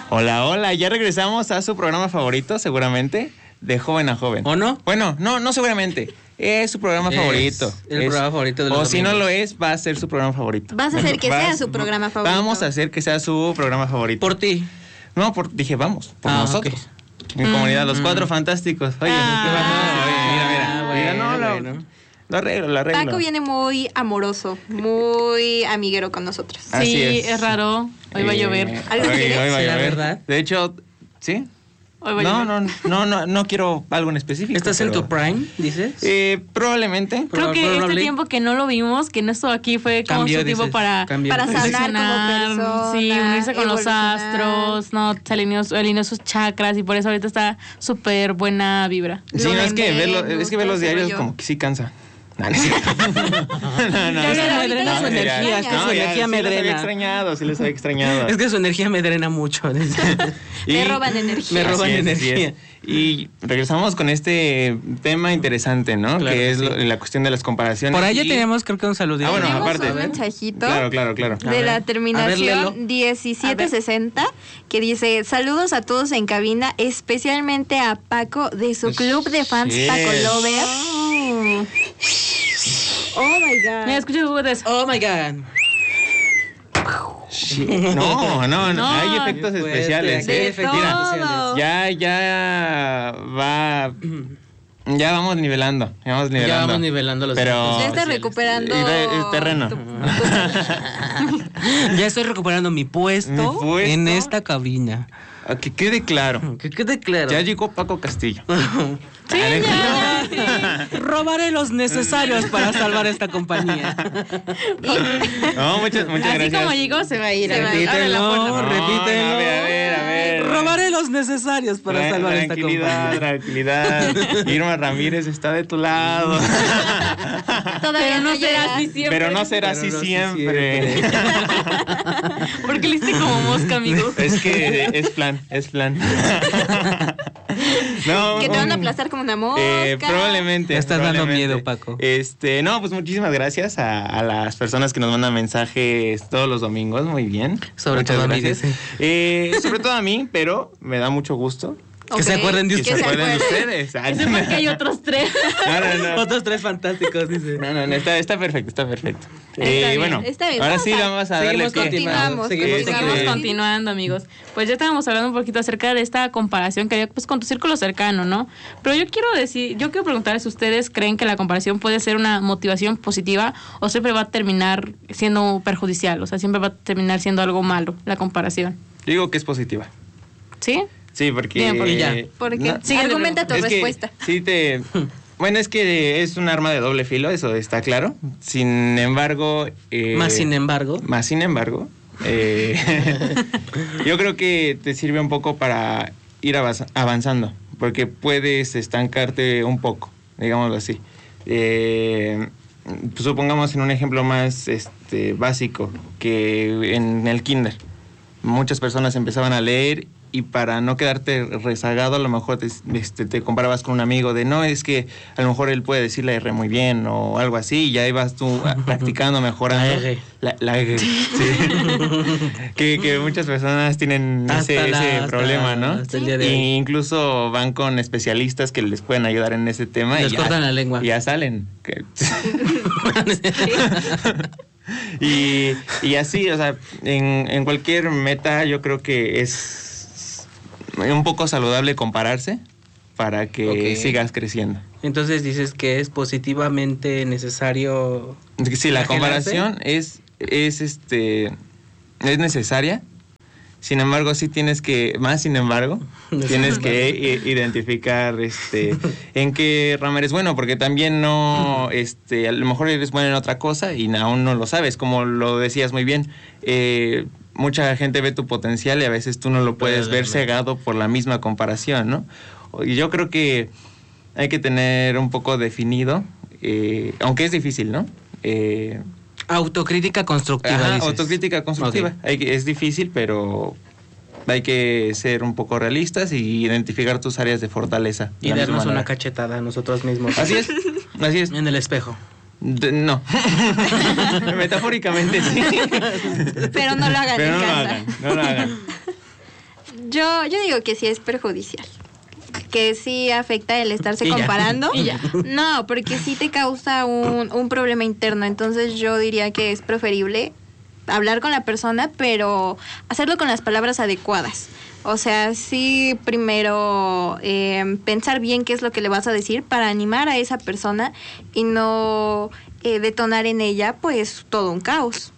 Hola, hola, ya regresamos a su programa favorito, seguramente, de Joven a Joven. ¿O no? Bueno, no seguramente. Es su programa favorito. El programa favorito de los domingos. Si no lo es, va a ser su programa favorito. Vas a hacer que sea su programa favorito. Vamos a hacer que sea su programa favorito. Por ti. No, dije vamos, por nosotros. Okay. Mi comunidad, los Cuatro Fantásticos. Oye, mira. Lo arreglo. Paco viene muy amoroso, muy amiguero con nosotros. Sí, es raro. Hoy va a llover. Hoy va a llover. ¿Verdad? De hecho, ¿sí? Hoy va a llover. No quiero algo en específico. ¿Estás en tu prime, dices? Probablemente. Creo que este tiempo que no lo vimos, que no estuvo aquí, fue como su tiempo para sanar como persona. Sí, unirse con los astros, alineó sus chakras y por eso ahorita está súper buena vibra. Sí, es que ver los diarios como que sí cansa. No. Medrena su energía, es que su energía me drena. Sí les había extrañado. Es que su energía me drena mucho. Me roban energía. Y regresamos con este tema interesante, ¿no? Claro que es la cuestión de las comparaciones. Por ahí ya teníamos, creo que un saludito. Bueno, tenemos aparte. Un mensajito. Claro. De la terminación 1760, que dice: saludos a todos en cabina, especialmente a Paco de su club de fans Paco Lover. Oh my God. Mira, escucha eso. Oh my God. No, hay efectos especiales. Ya vamos nivelando. Ya vamos nivelando los pero ya está recuperando el terreno. Ya estoy recuperando mi puesto en esta cabina. Que quede claro. Ya llegó Paco Castillo. Sí, ya. Robaré los necesarios para salvar esta compañía. No, muchas gracias. Así como llegó, se va a ir. Repítelo. A ver. Robaré los necesarios para salvar esta compañía. Tranquilidad. Irma Ramírez está de tu lado. Todavía no será así siempre. Pero no será así siempre. Porque le hiciste como mosca, amigo. Es que es plan. No, que te van a aplastar como una mosca. Probablemente. Me estás dando miedo, Paco. No, pues muchísimas gracias a las personas que nos mandan mensajes todos los domingos. Muy bien. Sobre todo a mí. Sobre todo a mí, pero me da mucho gusto. Que se acuerden de ustedes. Que se acuerden de ustedes. Eso porque hay otros tres. No. Otros tres fantásticos, dice. No, está perfecto. Bueno, está bien. ahora sí vamos a darle Seguimos continuando, amigos. Pues ya estábamos hablando un poquito acerca de esta comparación que hay pues con tu círculo cercano, ¿no? Pero yo quiero preguntarles si ustedes creen que la comparación puede ser una motivación positiva o siempre va a terminar siendo perjudicial, o sea, siempre va a terminar siendo algo malo la comparación. Yo digo que es positiva. ¿Sí? Sí, porque... Bien, porque argumenta tu respuesta. Bueno, es que es un arma de doble filo, eso está claro. Sin embargo... Más sin embargo, yo creo que te sirve un poco para ir avanzando, porque puedes estancarte un poco, digámoslo así. Pues supongamos en un ejemplo más básico, que en el kinder muchas personas empezaban a leer y para no quedarte rezagado a lo mejor te comparabas con un amigo de no, es que a lo mejor él puede decir la R muy bien o algo así y ya ibas tú practicando, mejorando. La R. Sí. que muchas personas tienen ese problema, ¿no? Hasta el día de hoy. E incluso van con especialistas que les pueden ayudar en ese tema. Les cortan la lengua. Y ya salen. Y así, o sea, en cualquier meta yo creo que es un poco saludable compararse para que sigas creciendo. Entonces dices que es positivamente necesario. Sí, la comparación es necesaria. Sin embargo, sí tienes que identificar en qué rama eres bueno, porque también no, a lo mejor eres bueno en otra cosa y aún no lo sabes, como lo decías muy bien. Mucha gente ve tu potencial y a veces tú no lo puedes ver cegado por la misma comparación, ¿no? Y yo creo que hay que tener un poco definido, aunque es difícil, ¿no? Autocrítica constructiva. Autocrítica constructiva. Okay. Es difícil, pero hay que ser un poco realistas y identificar tus áreas de fortaleza. Y darnos una cachetada a nosotros mismos. Así es. En el espejo. No. Metafóricamente sí. Pero no lo hagan en casa. No lo hagan. Yo digo que sí es perjudicial. Que sí afecta el estarse comparando. No, porque sí te causa un problema interno. Entonces yo diría que es preferible hablar con la persona, pero hacerlo con las palabras adecuadas. O sea, sí primero pensar bien qué es lo que le vas a decir para animar a esa persona y no detonar en ella pues todo un caos.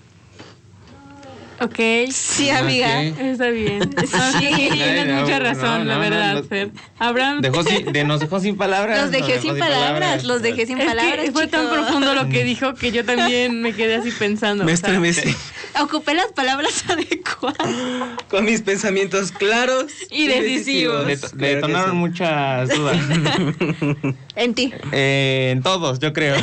Ok. Sí, amiga. Okay. Está bien. Sí, tienes mucha razón, la verdad, Fer. Abraham... Nos dejó sin palabras. Los dejé sin palabras. Que fue tan profundo lo que dijo que yo también me quedé así pensando. Me estremecí. Ocupé las palabras adecuadas. Con mis pensamientos claros y decisivos. Detonaron muchas dudas. En ti. En todos, yo creo.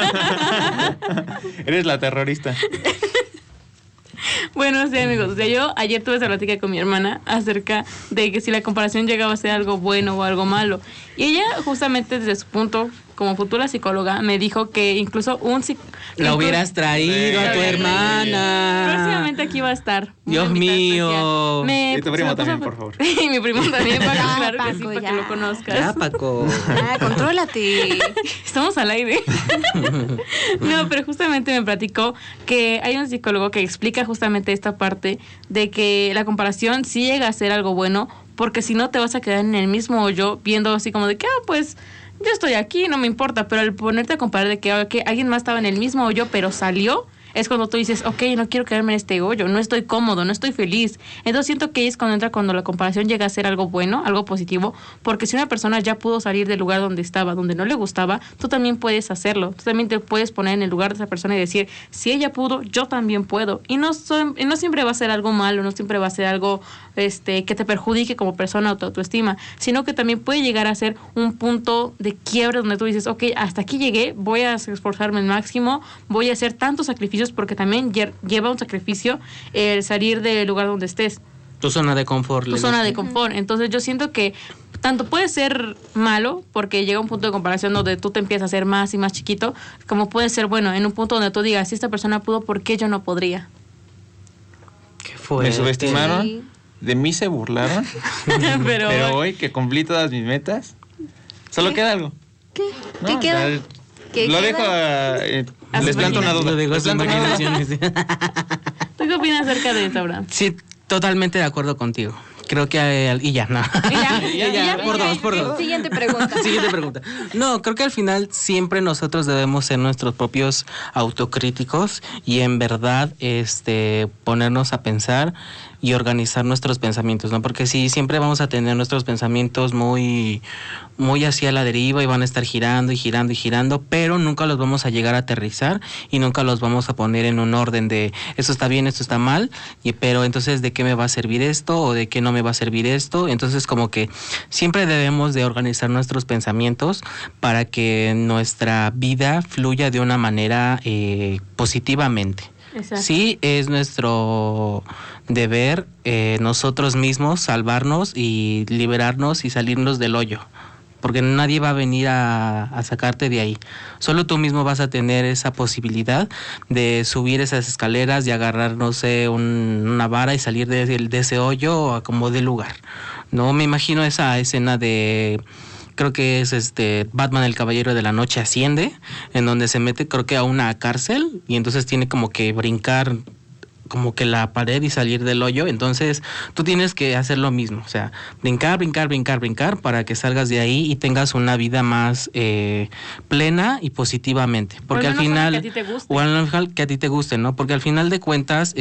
Eres la terrorista. Bueno, sí, amigos, o sea, yo ayer tuve esa plática con mi hermana acerca de que si la comparación llegaba a ser algo bueno o algo malo. Y ella, justamente desde su punto, como futura psicóloga, me dijo que incluso la hubieras traído a tu hermana. Próximamente aquí va a estar. Dios mío. Y tu primo también, por favor. Y mi primo también, claro Paco, que sí, para ya. que lo conozcas. Ya, Paco. Contrólate. Estamos al aire. No, pero justamente me platicó que hay un psicólogo que explica justamente esta parte de que la comparación sí llega a ser algo bueno, porque si no te vas a quedar en el mismo hoyo viendo así como de que, pues yo estoy aquí, no me importa, pero al ponerte a comparar de que alguien más estaba en el mismo hoyo, pero salió, es cuando tú dices, ok, no quiero quedarme en este hoyo, no estoy cómodo, no estoy feliz. Entonces siento que ahí es cuando la comparación llega a ser algo bueno, algo positivo, porque si una persona ya pudo salir del lugar donde estaba, donde no le gustaba, tú también puedes hacerlo. Tú también te puedes poner en el lugar de esa persona y decir, si ella pudo, yo también puedo. Y no siempre va a ser algo malo, no siempre va a ser algo que te perjudique como persona o tu autoestima, sino que también puede llegar a ser un punto de quiebre donde tú dices, ok, hasta aquí llegué, voy a esforzarme al máximo, voy a hacer tantos sacrificios, porque también lleva un sacrificio el salir del lugar donde estés. Tu zona de confort. Tu zona de confort. Entonces yo siento que tanto puede ser malo, porque llega un punto de comparación donde tú te empiezas a hacer más y más chiquito, como puede ser bueno, en un punto donde tú digas, si esta persona pudo, ¿por qué yo no podría? ¿Qué fue? Me subestimaron, Sí. de mí se burlaron, pero hoy que cumplí todas mis metas, solo queda algo. ¿Qué? No, ¿Qué queda? ¿Qué lo queda? dejo A les su planto una duda. Lo dejo a Les sus planto una duda. imaginaciones. ¿Tú qué opinas acerca de esto, Abraham? Sí, totalmente de acuerdo contigo. Creo que y ya, no. Ya, por dos. Siguiente pregunta. Siguiente pregunta. No, creo que al final siempre nosotros debemos ser nuestros propios autocríticos y en verdad ponernos a pensar y organizar nuestros pensamientos, ¿no? Porque sí, siempre vamos a tener nuestros pensamientos muy hacia la deriva y van a estar girando y girando y girando, pero nunca los vamos a llegar a aterrizar y nunca los vamos a poner en un orden de esto está bien, esto está mal, pero entonces ¿de qué me va a servir esto o de qué no me va a servir esto? Entonces como que siempre debemos de organizar nuestros pensamientos para que nuestra vida fluya de una manera positivamente. Exacto. Sí, es nuestro deber nosotros mismos salvarnos y liberarnos y salirnos del hoyo, porque nadie va a venir a sacarte de ahí. Solo tú mismo vas a tener esa posibilidad de subir esas escaleras y agarrar, no sé, una vara y salir de ese hoyo a como de lugar. No me imagino esa escena de... Creo que es Batman el Caballero de la Noche Asciende, en donde se mete creo que a una cárcel y entonces tiene como que brincar como que la pared y salir del hoyo. Entonces tú tienes que hacer lo mismo, o sea, brincar para que salgas de ahí y tengas una vida más plena y positivamente, porque al final que a ti te guste. o al final que a ti te guste, ¿no? Porque al final de cuentas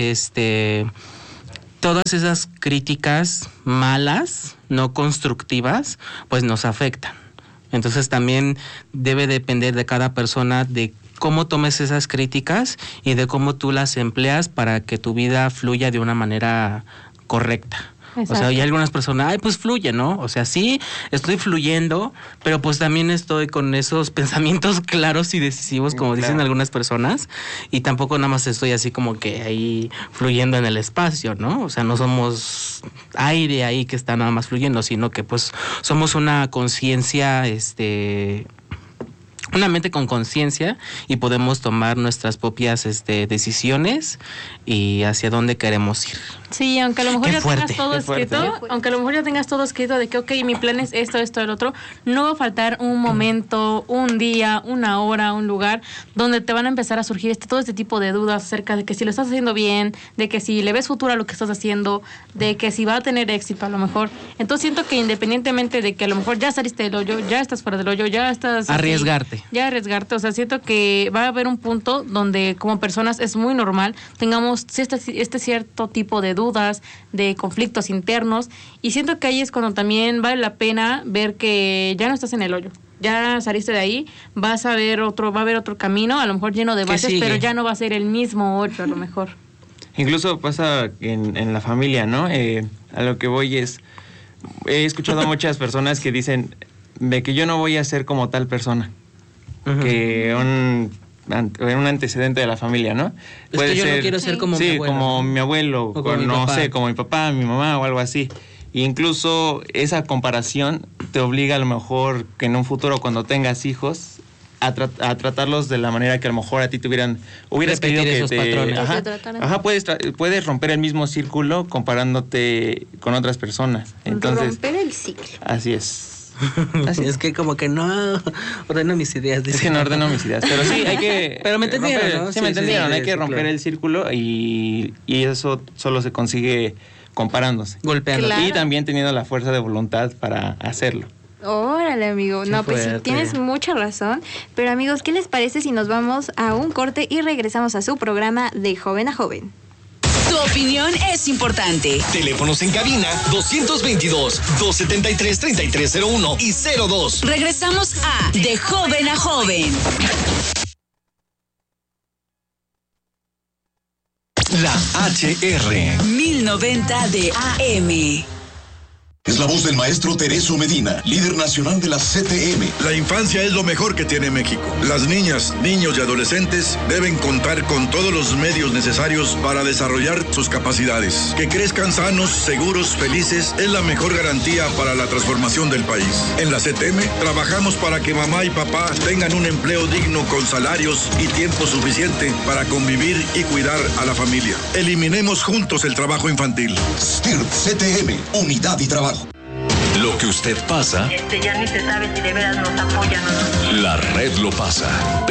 todas esas críticas malas, no constructivas, pues nos afectan. Entonces también debe depender de cada persona de cómo tomes esas críticas y de cómo tú las empleas para que tu vida fluya de una manera correcta. Exacto. O sea, hay algunas personas, pues fluye, ¿no? O sea, sí, estoy fluyendo, pero pues también estoy con esos pensamientos claros y decisivos, como dicen algunas personas, y tampoco nada más estoy así como que ahí fluyendo en el espacio, ¿no? O sea, no somos aire ahí que está nada más fluyendo, sino que pues somos una conciencia, una mente con conciencia y podemos tomar nuestras propias decisiones y hacia dónde queremos ir. Sí, aunque a lo mejor tengas todo escrito, aunque a lo mejor ya tengas todo escrito de que, ok, mi plan es esto, el otro, no va a faltar un momento, un día, una hora, un lugar donde te van a empezar a surgir todo este tipo de dudas acerca de que si lo estás haciendo bien, de que si le ves futuro a lo que estás haciendo, de que si va a tener éxito a lo mejor. Entonces siento que independientemente de que a lo mejor ya saliste del hoyo, ya estás fuera del hoyo, ya estás... Arriesgarte. O sea, siento que va a haber un punto donde como personas es muy normal tengamos este cierto tipo de dudas, de conflictos internos, y siento que ahí es cuando también vale la pena ver que ya no estás en el hoyo. Ya saliste de ahí, va a haber otro camino, a lo mejor lleno de baches, pero ya no va a ser el mismo hoyo a lo mejor. Incluso pasa en la familia, ¿no? A lo que voy es, he escuchado a muchas personas que dicen de que yo no voy a ser como tal persona, que un antecedente de la familia, ¿no? Puede que yo no quiero ser como mi abuelo. Como mi abuelo, o como no sé, como mi papá, mi mamá o algo así. E incluso esa comparación te obliga a lo mejor que en un futuro cuando tengas hijos a tratarlos de la manera que a lo mejor a ti hubieras querido que esos patrones. Ajá, puedes romper el mismo círculo comparándote con otras personas. Entonces, romper el ciclo. Así es. Es que como que no ordeno mis ideas. Es que no ordeno mis ideas, pero sí hay que... Pero me entendieron, ¿no? Sí, me entendieron, hay que romper el círculo y eso solo se consigue comparándose. Golpeando. Claro. Y también teniendo la fuerza de voluntad para hacerlo. Órale, amigo. Qué no, pues sí, fuerte. tienes mucha razón. Pero amigos, ¿qué les parece si nos vamos a un corte y regresamos a su programa de Joven a Joven? Tu opinión es importante. Teléfonos en cabina 222-273-3301 y 02. Regresamos a De Joven a Joven. La HR. 1090 de AM. Es la voz del maestro Tereso Medina, líder nacional de la CTM. La infancia es lo mejor que tiene México. Las niñas, niños y adolescentes deben contar con todos los medios necesarios para desarrollar sus capacidades. Que crezcan sanos, seguros, felices es la mejor garantía para la transformación del país. En la CTM trabajamos para que mamá y papá tengan un empleo digno con salarios y tiempo suficiente para convivir y cuidar a la familia. Eliminemos juntos el trabajo infantil. STIRP CTM, unidad y trabajo. Lo que usted pasa, ya ni se sabe si de veras nos apoyan o no. la red lo pasa.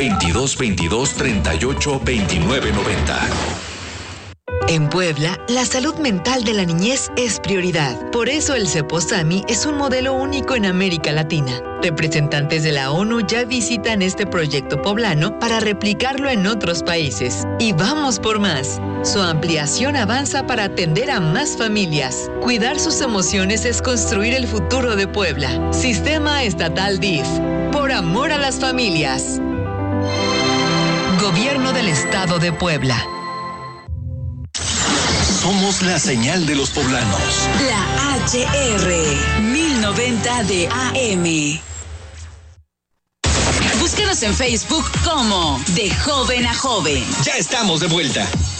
2222-382990. En Puebla, la salud mental de la niñez es prioridad. Por eso el Ceposami es un modelo único en América Latina. Representantes de la ONU ya visitan este proyecto poblano para replicarlo en otros países. Y vamos por más. Su ampliación avanza para atender a más familias. Cuidar sus emociones es construir el futuro de Puebla. Sistema Estatal DIF. Por amor a las familias. Gobierno del Estado de Puebla. Somos la señal de los poblanos. La HR 1090 de AM. Búscanos en Facebook como De Joven a Joven. Ya estamos de vuelta.